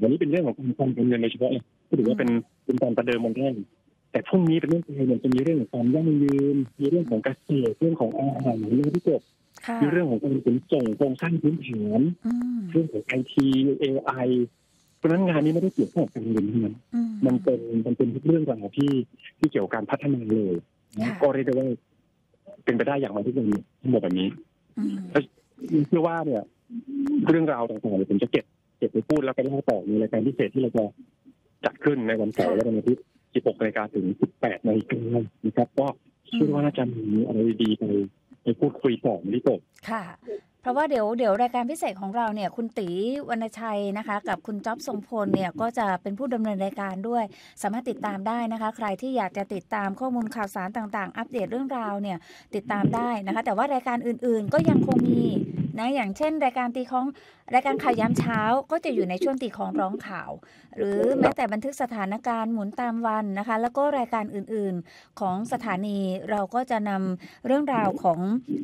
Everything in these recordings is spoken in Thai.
วันนี้เป็นเรื่องของการเงินโดยเฉพาะเลยก็ถือว่าเป็นการประเดิมวันแรกแต่พรุ่งนี้เป็นเรื่องอะไรจะมีเรื่องของความยั่งยืนมีเรื่องของเกษตรเรื่องของอาหารเรื่องที่จบมีเรื่องของการขนส่งโครงสร้างพื้นฐานเรื่องของIT AI เพราะฉะนั้นงานนี้ไม่ได้เกี่ยวข้องกับการเงินเท่านั้นมันเป็นทุกเรื่องราวที่เกี่ยวกับการพัฒนาเลยนะก็เรียกได้ว่าเป็นไปได้อย่างไรที่เป็นทั้งหมดแบบนี้เชื่อว่าเนี่ยเรื่องราวต่างๆผมจะเก็บไปพูดแล้วก็เล่าต่อในรายการพิเศษที่เราจะจัดขึ้นในวันเสาร์และวันอาทิตย์ 16 นาฬิกาถึง 18 นาฬิกานะครับก็เชื่อว่าน่าจะมีอะไรดีไปพูดคุยต่อไม่ได้จบค่ะเพราะว่าเดี๋ยวรายการพิเศษของเราเนี่ยคุณตีวรรณชัยนะคะกับคุณจ๊อบทรงพลเนี่ยก็จะเป็นผู้ดำเนินรายการด้วยสามารถติดตามได้นะคะใครที่อยากจะติดตามข้อมูลข่าวสารต่างๆอัปเดตเรื่องราวเนี่ยติดตามได้นะคะแต่ว่ารายการอื่นๆก็ยังคงมีนะอย่างเช่นรายการข่าวยามเช้าก็จะอยู่ในช่วงตีของร้องข่าวหรือแม้แต่บันทึกสถานการณ์หมุนตามวันนะคะแล้วก็รายการอื่นๆของสถานีเราก็จะนำเรื่องราวของ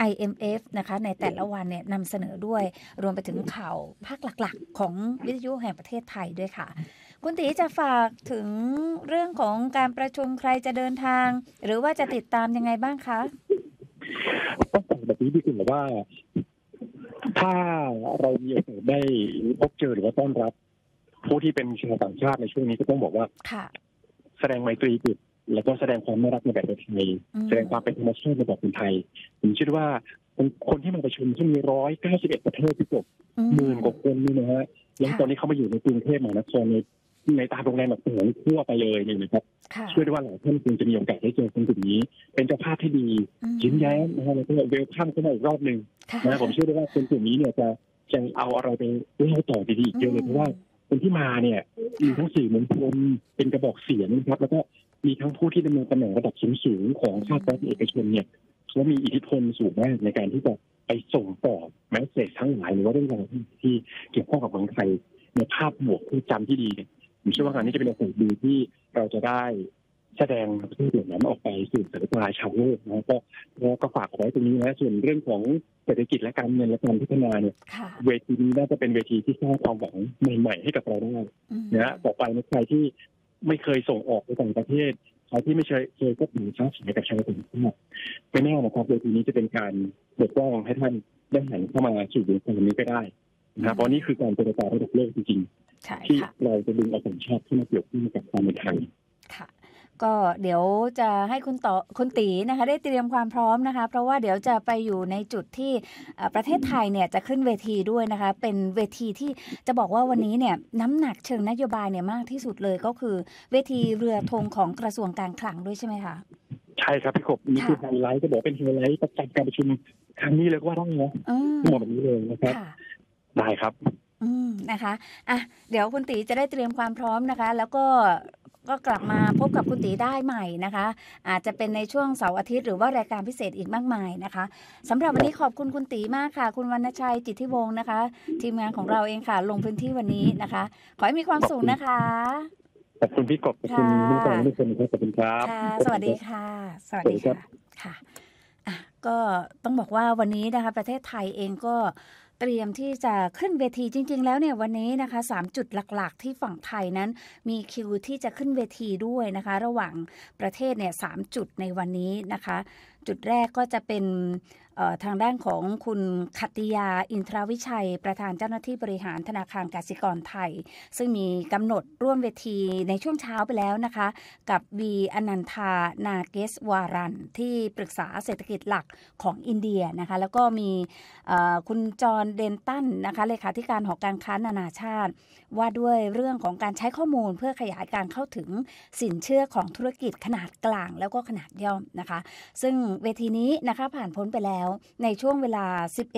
IMF นะคะในแต่ละวันเนี่ยนำเสนอด้วยรวมไปถึงข่าวภาคหลักๆของวิทยุแห่งประเทศไทยด้วยค่ะคุณตีจะฝากถึงเรื่องของการประชุมใครจะเดินทางหรือว่าจะติดตามยังไงบ้างคะต้องบอกแบบนี้ดีกว่าว่าถ้าเรามีโอกาสได้พบเจอหรือว่าต้อนรับผู้ที่เป็นชาวต่างชาติในช่วงนี้ก็ต้องบอกว่าแสดงไมตรีจิตแล้วก็แสดงความน่ารักในแบบไทยแสดงความเป็นธรรมชาติในแบบคนไทยผมเชื่อว่าคนที่มาประชุมที่มี191ประเทศที่จบ10,000 กว่าคนนี่นะฮะแล้วตอนนี้เขามาอยู่ในกรุงเทพมหานครในตามโรงแรมแบบต่างๆทั่วไปเลยเนี่ยนะครับเชื่อได้ว่าหลายท่านคงจะมีโอกาสได้เจอคนกลุ่มนี้เป็นเจ้าภาพที่ดียิ้มแย้มนะฮะแล้วก็เวลคัมเข้ามาอีกรอบนึงนะผมเชื่อได้ว่าคนกลุ่มนี้เนี่ยจะเอาอะไรไปเล่าต่อดีๆเยอะเลยเพราะว่าคนที่มาเนี่ยมีทั้งสื่อมวลชนเป็นกระบอกเสียงนะครับแล้วก็มีทั้งผู้ที่ดำเนินตำแหน่งระดับสูงๆของภาครัฐเอกชนเนี่ยเขามีอิทธิพลสูงมากในการที่จะไปส่งต่อแมสเสจทั้งหลายหรือว่าเรื่องราวที่เกี่ยวข้องกับเมืองไทยในภาพบวกที่จำที่ดีเนี่ยผมเชื่อว่าการนี้จะเป็นโอกาสดีที่เราจะได้แสดงเรื่องนั้นออกไปสู่สายตาชาวโลกนะก็ฝากเอาไว้ตรงนี้นะส่วนเรื่องของเศรษฐกิจและการเงินและการพัฒนาเนี่ยเวทีนี้น่าจะเป็นเวทีที่สร้างความหวังใหม่ๆให้กับเราได้นะต่อไปในใครที่ไม่เคยส่งออกไปต่างประเทศใครที่ไม่เคยพบหรือค้าขายกับชาวต่างชาติไม่แน่นะครับเวทีนี้จะเป็นการเปิดกว้างให้ท่านได้หันเข้ามาสู่วงการนี้ก็ได้นะเพราะนี่คือการเจรจาระดับโลกจริงๆที่เราจะดึงเอาสัญชาติที่มาเกี่ยวข้องกับความเป็นไทยก็เดี๋ยวจะให้คุณตีนะคะได้เตรียมความพร้อมนะคะเพราะว่าเดี๋ยวจะไปอยู่ในจุดที่ประเทศไทยเนี่ยจะขึ้นเวทีด้วยนะคะเป็นเวทีที่จะบอกว่าวันนี้เนี่ยน้ำหนักเชิงนโยบายเนี่ยมากที่สุดเลยก็คือเวทีเรือธงของกระทรวงการคลังด้วยใช่ไหมคะใช่ครับพี่กบนี่คือไฮไลท์จะบอกเป็นไฮไลท์ประจำการประชุมครั้งนี้เลยก็ว่าต้องนะหมดแบบนี้เลยนะครับได้ครับนะคะเดี๋ยวคุณตีจะได้เตรียมความพร้อมนะคะแล้วก็กลับมาพบกับคุณตีได้ใหม่นะคะอาจจะเป็นในช่วงเสาร์อาทิตย์หรือว่ารายการพิเศษอีกมากมายนะคะสำหรับวันนี้ขอบคุณคุณตีมากค่ะคุณวรรณชัยจิตทิวงศ์นะคะทีมงานของเราเองค่ะลงพื้นที่วันนี้นะคะขอให้มีความสุขนะคะขอบคุณพี่กบขอบคุณทุกท่านทุกคนขอบคุณครับสวัสดีค่ะสวัสดีค่ะก็ต้องบอกว่าวันนี้นะคะประเทศไทยเองก็เตรียมที่จะขึ้นเวทีจริงๆแล้วเนี่ยวันนี้นะคะ3จุดหลักๆที่ฝั่งไทยนั้นมีคิวที่จะขึ้นเวทีด้วยนะคะระหว่างประเทศเนี่ย3จุดในวันนี้นะคะจุดแรกก็จะเป็นทางด้านของคุณขัตติยาอินทรวิชัยประธานเจ้าหน้าที่บริหารธนาคารกสิกรไทยซึ่งมีกำหนดร่วมเวทีในช่วงเช้าไปแล้วนะคะกับวีอนันทานาเกสวารันที่ปรึกษาเศรษฐกิจหลักของอินเดียนะคะแล้วก็มีคุณจอห์นเดนตันนะคะเลขาธิการหอการค้านานาชาติว่าด้วยเรื่องของการใช้ข้อมูลเพื่อขยายการเข้าถึงสินเชื่อของธุรกิจขนาดกลางแล้วก็ขนาดย่อมนะคะซึ่งเวทีนี้นะคะผ่านพ้นไปแล้วในช่วงเวลา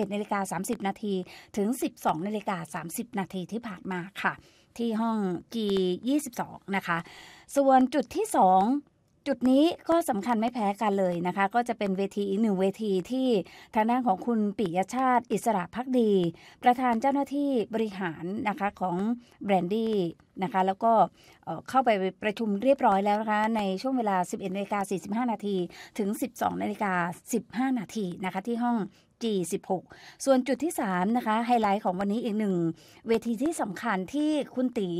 11:30 นาทีถึง 12:30 นาทีที่ผ่านมาค่ะที่ห้อง G22 นะคะส่วนจุดที่2จุดนี้ก็สำคัญไม่แพ้กันเลยนะคะก็จะเป็นเวทีอีกหนึ่งเวทีที่ทางด้านของคุณปิยชาติอิสระภักดีประธานเจ้าหน้าที่บริหารนะคะของแบรนดี้นะคะแล้วก็เข้าไปประชุมเรียบร้อยแล้วนะคะในช่วงเวลา 11:45 นาทีถึง 12:15 นาทีนะคะที่ห้อง G16 ส่วนจุดที่3นะคะไฮไลท์ของวันนี้อีกหนึ่งเวทีที่สำคัญที่คุณตี